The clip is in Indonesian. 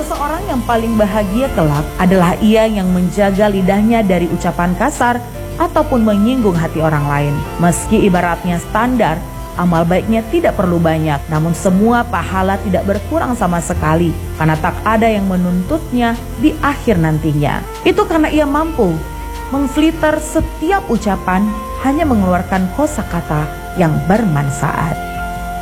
Seseorang yang paling bahagia kelak adalah ia yang menjaga lidahnya dari ucapan kasar ataupun menyinggung hati orang lain. Meski ibaratnya standar, amal baiknya tidak perlu banyak, namun semua pahala tidak berkurang sama sekali karena tak ada yang menuntutnya di akhir nantinya. Itu karena ia mampu memfilter setiap ucapan hanya mengeluarkan kosakata yang bermanfaat.